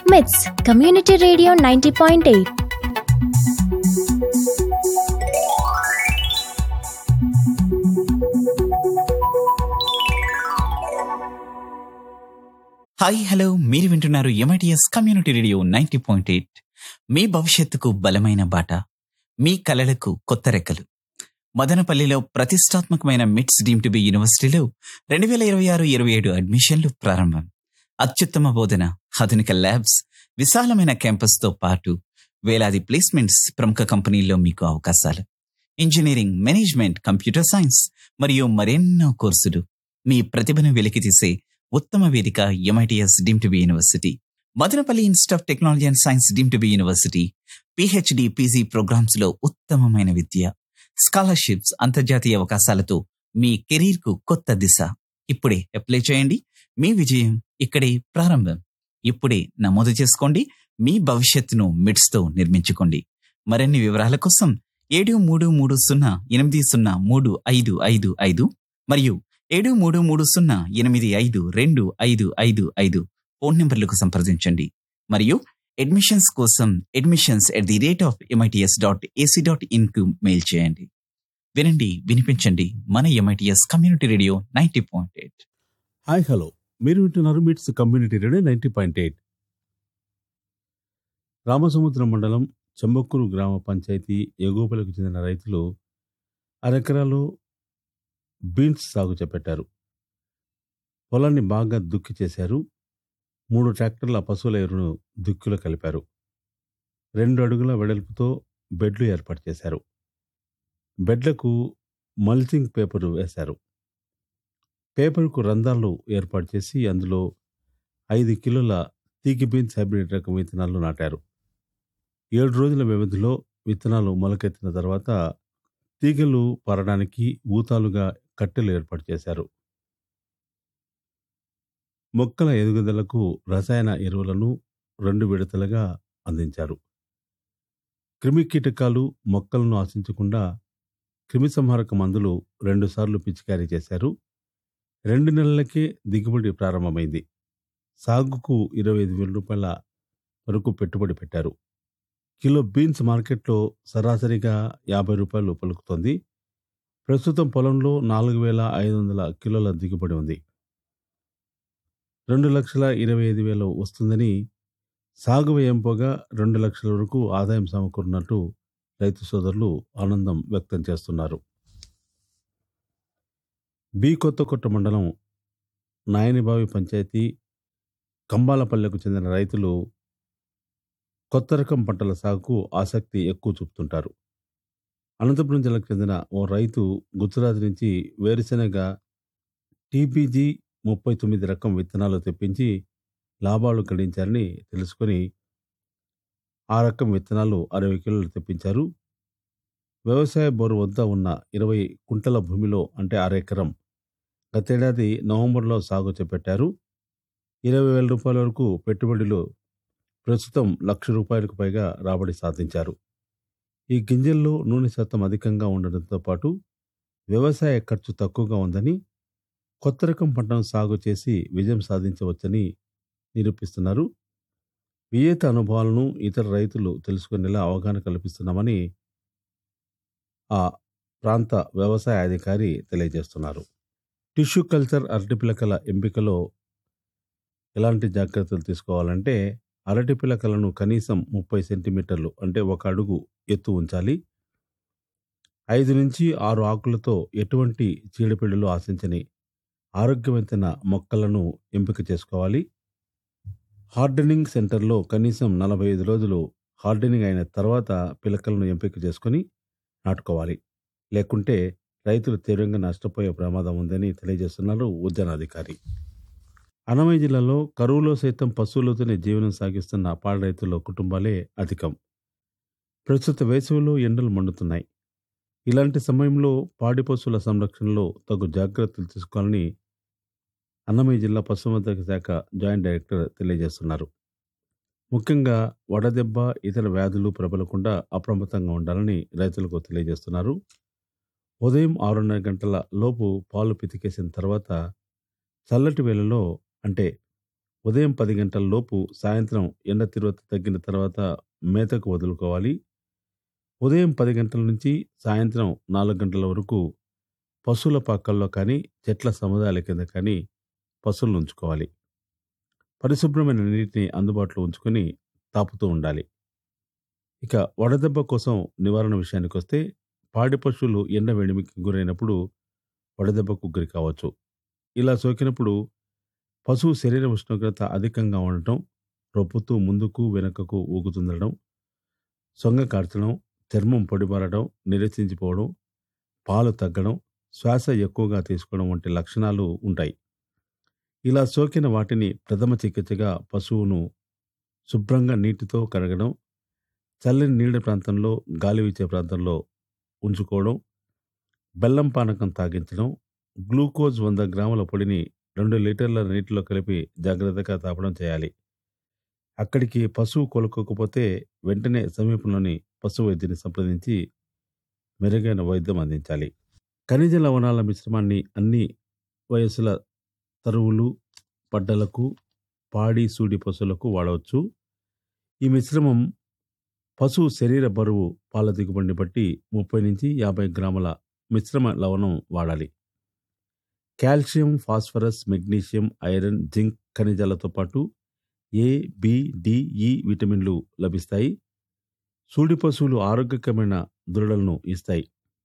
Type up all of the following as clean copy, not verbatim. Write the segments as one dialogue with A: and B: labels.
A: మిట్స్ community radio 90.8.
B: Hi hello, మీరు వింటున్నారు ఎంఐటిఎస్ కమ్యూనిటీ రేడియో 90.8. మీ భవిష్యత్తుకు బలమైన బాట, మీ కలలకు కొత్త రెక్కలు. మదనపల్లిలో ప్రతిష్టాత్మకమైన మిట్స్ డీమ్ టు బి యూనివర్సిటీలో 2026-27 అడ్మిషన్లు ప్రారంభం. అత్యుత్తమ బోధన, ఆధునిక ల్యాబ్స్, విశాలమైన క్యాంపస్తో పాటు వేలాది ప్లేస్మెంట్స్, ప్రముఖ కంపెనీల్లో మీకు అవకాశాలు. ఇంజనీరింగ్, మేనేజ్మెంట్, కంప్యూటర్ సైన్స్ మరియు మరెన్నో కోర్సులు. మీ ప్రతిభను వెలికితీసే ఉత్తమ వేదిక MITS deem to be university. Madanapalle institute of technology and science deem to be university. PhD, PG programmes లో ఉత్తమమైన విద్య, స్కాలర్షిప్స్, అంతర్జాతీయ అవకాశాలతో మీ కెరీర్ కు కొత్త దిశ. ఇప్పుడే అప్లై చేయండి. మీ విజయం ఇక్కడే ప్రారంభం. ఇప్పుడే నమోదు చేసుకోండి. మీ భవిష్యత్తును మిడ్స్ తో నిర్మించుకోండి. మరిన్ని వివరాల కోసం 7330803555 మరియు 7330852255 ఫోన్ నెంబర్లకు సంప్రదించండి. మరియు అడ్మిషన్స్ కోసం admissions@mits.ac.in కు మెయిల్ చేయండి. వినండి, వినిపించండి. మన MITS community radio 90.8.
C: Hi hello, మీరు వింటున్నారు మిట్స్ కమ్యూనిటీ రేడియో 90.8. రామసముద్రం మండలం చెంబక్కూరు గ్రామ పంచాయతీ ఎగోపలకు చెందిన రైతులు అరెకరాలు బీన్స్ సాగు చేపట్టారు. పొలాన్ని బాగా దుక్కి చేశారు. 3 ట్రాక్టర్ల పశువుల ఎరువును దుక్కిలో కలిపారు. 2 అడుగుల వెడల్పుతో బెడ్లు ఏర్పాటు చేశారు. బెడ్లకు మల్చింగ్ పేపరు వేశారు. పేపర్కు రంధ్రాలు ఏర్పాటు చేసి అందులో 5 కిలోల తీగి బీన్స్ హైబ్రిడ్ రకం విత్తనాలు నాటారు. 7 రోజుల వ్యవధిలో విత్తనాలు మొలకెత్తిన తర్వాత తీగలు పారడానికి ఊతాలుగా కట్టెలు ఏర్పాటు చేశారు. మొక్కల ఎదుగుదలకు రసాయన ఎరువులను 2 విడతలుగా అందించారు. క్రిమి కీటకాలు మొక్కలను ఆశించకుండా క్రిమిసంహారక మందులు 2 సార్లు పిచికారీ చేశారు. 2 నెలలకే దిగుబడి ప్రారంభమైంది. సాగుకు 25,000 రూపాయల వరకు పెట్టుబడి పెట్టారు. కిలో బీన్స్ మార్కెట్లో సరాసరిగా 50 రూపాయలు పలుకుతోంది. ప్రస్తుతం పొలంలో 4,500 కిలోల దిగుబడి ఉంది. 2,25,000 వస్తుందని, సాగు వ్యయం పోగా 2 లక్షల వరకు ఆదాయం సమకూరినట్టు రైతు సోదరులు ఆనందం వ్యక్తం చేస్తున్నారు. బి కొత్తకోట మండలం నాయనిబావి పంచాయతీ కంబాలపల్లెకు చెందిన రైతులు కొత్త రకం పంటల సాగుకు ఆసక్తి ఎక్కువ చూపుతుంటారు. అనంతపురం జిల్లాకు చెందిన ఓ రైతు గుజరాత్ నుంచి వేరుశెనగ టీపీజీ 39 రకం విత్తనాలు తెప్పించి లాభాలు గడించారని తెలుసుకొని ఆ రకం విత్తనాలు 60 కిలోలు తెప్పించారు. వ్యవసాయ బోరు వద్ద ఉన్న 20 కుంటల భూమిలో, అంటే 1/2 ఎకరం, గతేడాది నవంబర్లో సాగు చేపట్టారు. 20,000 రూపాయల వరకు పెట్టుబడిలో ప్రస్తుతం 1,00,000 రూపాయలకు పైగా రాబడి సాధించారు. ఈ గింజల్లో నూనె శాతం అధికంగా ఉండడంతో పాటు వ్యవసాయ ఖర్చు తక్కువగా ఉందని, కొత్త రకం పంటను సాగు చేసి విజయం సాధించవచ్చని నిరూపిస్తున్నారు. విజేత అనుభవాలను ఇతర రైతులు తెలుసుకునేలా అవగాహన కల్పిస్తున్నామని ఆ ప్రాంత వ్యవసాయ అధికారి తెలియజేస్తున్నారు. టిష్యూ కల్చర్ అరటిపిలకల ఎంపికలో ఎలాంటి జాగ్రత్తలు తీసుకోవాలంటే, అరటి పిలకలను కనీసం 30 సెంటీమీటర్లు, అంటే 1 అడుగు ఎత్తు ఉంచాలి. 5 నుంచి 6 ఆకులతో ఎటువంటి చీడపీడలు ఆశించని ఆరోగ్యవంతమైన మొక్కలను ఎంపిక చేసుకోవాలి. హార్డెనింగ్ సెంటర్లో కనీసం 45 రోజులు హార్డెనింగ్ అయిన తర్వాత పిలకలను ఎంపిక చేసుకొని నాటుకోవాలి. లేకుంటే రైతులు తీవ్రంగా నష్టపోయే ప్రమాదం ఉందని తెలియజేస్తున్నారు ఉద్యానాధికారి. అన్నమయ్య జిల్లాలో కరువులో సైతం పశువులతోనే జీవనం సాగిస్తున్న పాడి రైతుల కుటుంబాలే అధికం. ప్రస్తుత వేసవిలో ఎండలు మండుతున్నాయి. ఇలాంటి సమయంలో పాడి పశువుల సంరక్షణలో తగు జాగ్రత్తలు తీసుకోవాలని అన్నమయ్య జిల్లా పశుసంవర్ధక శాఖ జాయింట్ డైరెక్టర్ తెలియజేస్తున్నారు. ముఖ్యంగా వడదెబ్బ, ఇతర వ్యాధులు ప్రబలకుండా అప్రమత్తంగా ఉండాలని రైతులకు తెలియజేస్తున్నారు. ఉదయం 6:30 గంటల లోపు పాలు పితికేసిన తర్వాత చల్లటి వేళలో, అంటే ఉదయం 10 గంటల లోపు సాయంత్రం ఎండ తీవ్రత తగ్గిన తర్వాత మేతకు వదులుకోవాలి. ఉదయం 10 గంటల నుంచి సాయంత్రం 4 గంటల వరకు పశువుల పాకల్లో కానీ చెట్ల సముదాయాల కింద కానీ పశువులను ఉంచుకోవాలి. పరిశుభ్రమైన నీటిని అందుబాటులో ఉంచుకొని తాపుతూ ఉండాలి. ఇక వడదెబ్బ కోసం నివారణ విషయానికి వస్తే పాడి పశువులు ఎండ వేడిమికి గురైనప్పుడు వడదెబ్బకు గురి కావచ్చు. ఇలా సోకినప్పుడు పశువు శరీర ఉష్ణోగ్రత అధికంగా ఉండటం, రొప్పుతూ ముందుకు వెనుకకు ఊగుతుండడం, సొంగ కార్చడం, చర్మం పొడిబారడం, నీరసించిపోవడం, పాలు తగ్గడం, శ్వాస ఎక్కువగా తీసుకోవడం వంటి లక్షణాలు ఉంటాయి. ఇలా సోకిన వాటిని ప్రథమ చికిత్సగా పశువును శుభ్రంగా నీటితో కడగడం, చల్లని నీడ ప్రాంతంలో గాలి వీచే ప్రాంతంలో ఉంచుకోవడం, బెల్లం పానకం తాగించడం, గ్లూకోజ్ 100 గ్రాముల పొడిని 2 లీటర్ల నీటిలో కలిపి జాగ్రత్తగా తాపడం చేయాలి. అక్కడికి పశువు కోలుకోకపోతే వెంటనే సమీపంలోని పశు వైద్యుని సంప్రదించి మెరుగైన వైద్యం అందించాలి. ఖనిజ లవణాల మిశ్రమాన్ని అన్ని వయసుల తరువులు, పడ్డలకు, పాడి సూడి పశువులకు వాడవచ్చు. ఈ మిశ్రమం పశువు శరీర బరువు, పాల దిగుబడిని బట్టి 30 నుంచి 50 గ్రాముల మిశ్రమ లవణం వాడాలి. Calcium, phosphorus, magnesium, iron, zinc ఖనిజాలతో పాటు ఏ, బి, డి, ఇ విటమిన్లు లభిస్తాయి. సూడి పశువులు ఆరోగ్యకరమైన దూడలను ఇస్తాయి.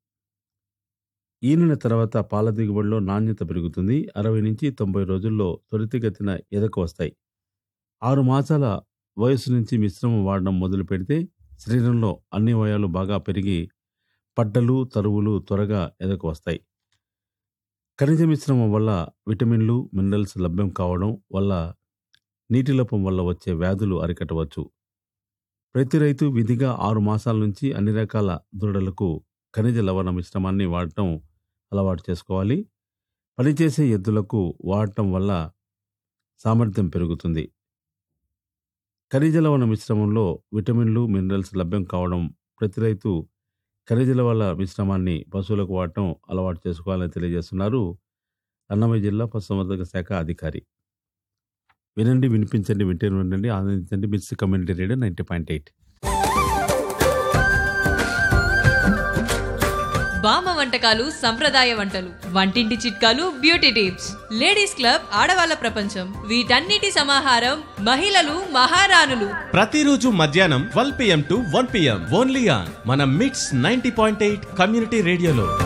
C: ఈనిన తర్వాత పాల దిగుబడిలో నాణ్యత పెరుగుతుంది. 60 నుంచి 90 రోజుల్లో త్వరితగతిన ఎదకు వస్తాయి. 6 మాసాల వయసు నుంచి మిశ్రమం వాడడం మొదలు పెడితే శరీరంలో అన్ని అవయవాలు బాగా పెరిగి పడ్డలు, తరువులు త్వరగా ఎదకు వస్తాయి. ఖనిజ మిశ్రమం వల్ల విటమిన్లు, మినరల్స్ లభ్యం కావడం వల్ల నీటి లోపం వల్ల వచ్చే వ్యాధులు అరికట్టవచ్చు. ప్రతి రైతు విధిగా 6 మాసాల నుంచి అన్ని రకాల దూడలకు ఖనిజ లవణ మిశ్రమాన్ని వాడటం అలవాటు చేసుకోవాలి. పనిచేసే ఎద్దులకు వాడటం వల్ల సామర్థ్యం పెరుగుతుంది. ఖనిజ లవణ మిశ్రమంలో విటమిన్లు, మినరల్స్ లభ్యం కావడం ప్రతి రైతు ఖనిజ లవణ మిశ్రమాన్ని పశువులకు వాడటం అలవాటు చేసుకోవాలని తెలియజేస్తున్నారు అన్నమయ్య జిల్లా పశుసంవర్ధక శాఖ అధికారి. వినండి, వినిపించండి, వింటూనే ఆనందించండి. మిట్స్ కమ్యూనిటీ రేడియో 90.8.
D: బామ్మ వంటకాలు, సంప్రదాయ వంటలు, వంటింటి చిట్కాలు, బ్యూటీ టిప్స్, లేడీస్ క్లబ్, ఆడవాళ్ళ ప్రపంచం, వీటన్నిటి సమాహారం మహిళలు మహారాణులు.
E: ప్రతిరోజు మధ్యాహ్నం 12 PM to 1 PM only on మన మిట్స్ 90.8 కమ్యూనిటీ రేడియోలో.